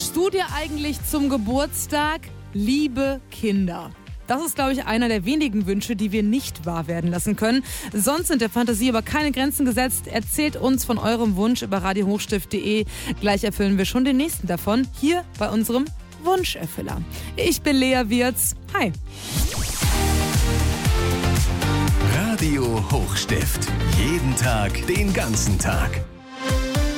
wünschst du dir eigentlich zum Geburtstag? Liebe Kinder. Das ist, glaube ich, einer der wenigen Wünsche, die wir nicht wahr werden lassen können. Sonst sind der Fantasie aber keine Grenzen gesetzt. Erzählt uns von eurem Wunsch über radiohochstift.de. Gleich erfüllen wir schon den nächsten davon, hier bei unserem Wunscherfüller. Ich bin Lea Wirz. Hi. Radio Hochstift. Jeden Tag, den ganzen Tag.